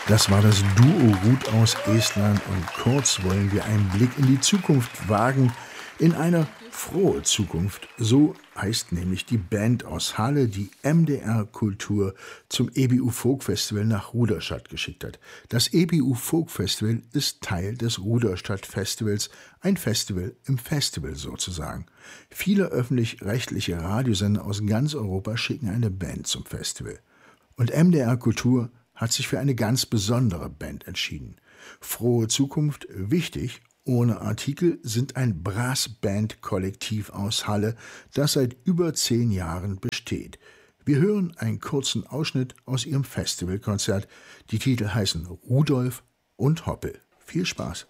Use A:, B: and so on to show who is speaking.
A: Das war das Duo Ruth aus Estland und kurz wollen wir einen Blick in die Zukunft wagen, in eine frohe Zukunft. So heißt nämlich die Band aus Halle, die MDR Kultur zum EBU Folk Festival nach Ruderstadt geschickt hat. Das EBU Folk Festival ist Teil des Ruderstadt Festivals, ein Festival im Festival sozusagen. Viele öffentlich-rechtliche Radiosender aus ganz Europa schicken eine Band zum Festival. Und MDR Kultur hat sich für eine ganz besondere Band entschieden. Frohe Zukunft, wichtig, ohne Artikel, sind ein Brassband-Kollektiv aus Halle, das seit über 10 Jahren besteht. Wir hören einen kurzen Ausschnitt aus ihrem Festivalkonzert. Die Titel heißen Rudolf und Hoppel. Viel Spaß!